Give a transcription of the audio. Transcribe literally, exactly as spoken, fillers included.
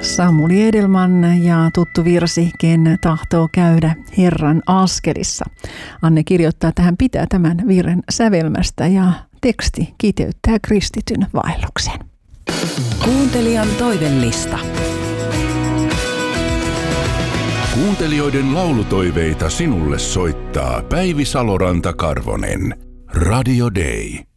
Samuli Edelman ja tuttu virsi, ken tahtoo käydä Herran askelissa. Anne kirjoittaa, että hän pitää tämän virren sävelmästä ja teksti kiteyttää kristityn vaelluksen. Kuuntelijan toivellista. Kuuntelijoiden laulutoiveita sinulle soittaa Päivi Saloranta-Karvonen. Radio Day.